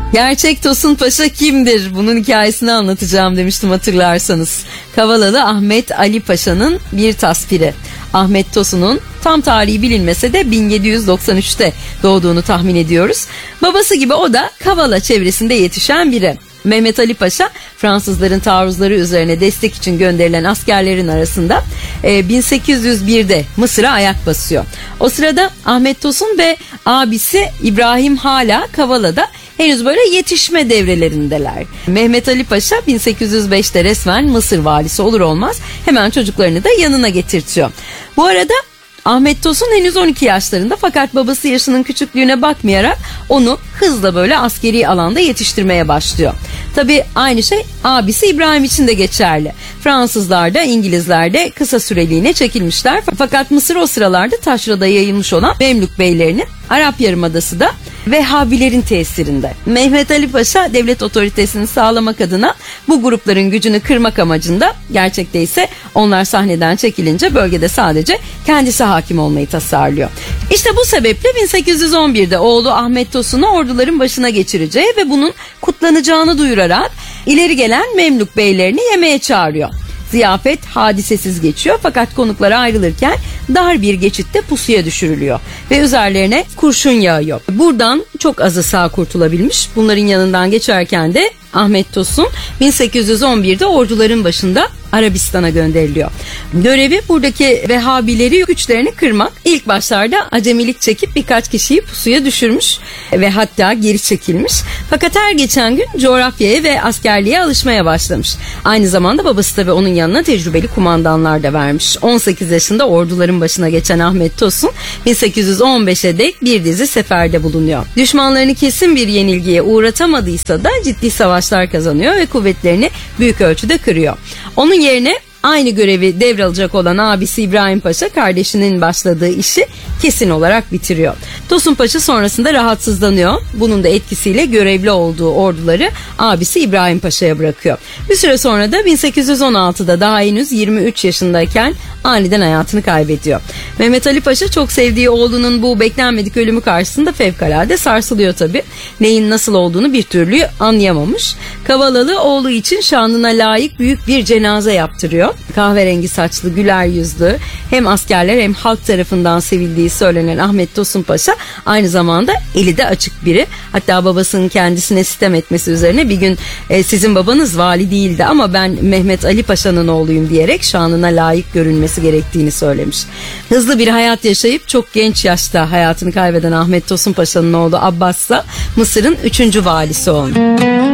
Gerçek Tosun Paşa kimdir? Bunun hikayesini anlatacağım demiştim, hatırlarsanız. Kavalalı Ahmet Ali Paşa'nın bir tasviri. Ahmet Tosun'un tam tarihi bilinmese de 1793'te doğduğunu tahmin ediyoruz. Babası gibi o da Kavala çevresinde yetişen biri. Mehmet Ali Paşa, Fransızların taarruzları üzerine destek için gönderilen askerlerin arasında 1801'de Mısır'a ayak basıyor. O sırada Ahmet Tosun ve abisi İbrahim hala Kavala'da henüz böyle yetişme devrelerindeler. Mehmet Ali Paşa 1805'te resmen Mısır valisi olur olmaz hemen çocuklarını da yanına getirtiyor. Bu arada Ahmet Tosun henüz 12 yaşlarında, fakat babası yaşının küçüklüğüne bakmayarak onu hızla böyle askeri alanda yetiştirmeye başlıyor. Tabii aynı şey abisi İbrahim için de geçerli. Fransızlar da İngilizler de kısa süreliğine çekilmişler. Fakat Mısır o sıralarda taşrada yayılmış olan Memlük beylerinin Arap Yarımadası da Vehhabilerin tesirinde. Mehmet Ali Paşa devlet otoritesini sağlamak adına bu grupların gücünü kırmak amacında, gerçekte ise onlar sahneden çekilince bölgede sadece kendisi hakim olmayı tasarlıyor. İşte bu sebeple 1811'de oğlu Ahmet Tosun'u orduların başına geçireceği ve bunun kutlanacağını duyurarak ileri gelen Memlük beylerini yemeğe çağırıyor. Ziyafet hadisesiz geçiyor, fakat konuklar ayrılırken dar bir geçitte pusuya düşürülüyor ve üzerlerine kurşun yağıyor. Buradan çok azı sağ kurtulabilmiş. Bunların yanından geçerken de Ahmet Tosun 1811'de orduların başında Arabistan'a gönderiliyor. Görevi buradaki Vehhabileri güçlerini kırmak. İlk başlarda acemilik çekip birkaç kişiyi pusuya düşürmüş ve hatta geri çekilmiş. Fakat her geçen gün coğrafyaya ve askerliğe alışmaya başlamış. Aynı zamanda babası tabii onun yanına tecrübeli kumandanlar da vermiş. 18 yaşında orduların başına geçen Ahmet Tosun 1815'e dek bir dizi seferde bulunuyor. Düşmanlarını kesin bir yenilgiye uğratamadıysa da ciddi savaşlar kazanıyor ve kuvvetlerini büyük ölçüde kırıyor. Onun yerine aynı görevi devralacak olan abisi İbrahim Paşa kardeşinin başladığı işi kesin olarak bitiriyor. Tosun Paşa sonrasında rahatsızlanıyor. Bunun da etkisiyle görevli olduğu orduları abisi İbrahim Paşa'ya bırakıyor. Bir süre sonra da 1816'da daha henüz 23 yaşındayken aniden hayatını kaybediyor. Mehmet Ali Paşa çok sevdiği oğlunun bu beklenmedik ölümü karşısında fevkalade sarsılıyor tabii. Neyin nasıl olduğunu bir türlü anlayamamış. Kavalalı oğlu için şanına layık büyük bir cenaze yaptırıyor. Kahverengi saçlı, güler yüzlü, hem askerler hem halk tarafından sevildiği söylenen Ahmet Tosun Paşa aynı zamanda eli de açık biri. Hatta babasının kendisine sitem etmesi üzerine bir gün sizin babanız vali değildi ama ben Mehmet Ali Paşa'nın oğluyum diyerek şanına layık görünmesi gerektiğini söylemiş. Hızlı bir hayat yaşayıp çok genç yaşta hayatını kaybeden Ahmet Tosun Paşa'nın oğlu Abbas ise Mısır'ın 3. valisi olmuş.